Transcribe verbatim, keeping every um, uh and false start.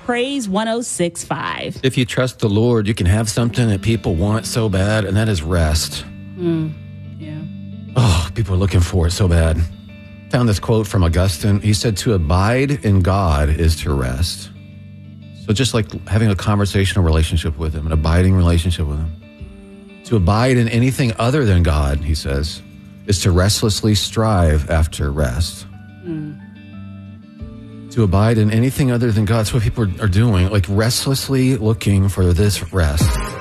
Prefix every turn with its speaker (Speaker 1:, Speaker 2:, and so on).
Speaker 1: Praise one oh six point five.
Speaker 2: If you trust the Lord, you can have something that people want so bad, and that is rest.
Speaker 1: Mm, yeah.
Speaker 2: Oh, people are looking for it so bad. Found this quote from Augustine. He said, to abide in God is to rest. So just like having a conversational relationship with him, an abiding relationship with him. To abide in anything other than God, he says, is to restlessly strive after rest.
Speaker 1: Mm.
Speaker 2: To abide in anything other than God, that's what people are, are doing, like restlessly looking for this rest.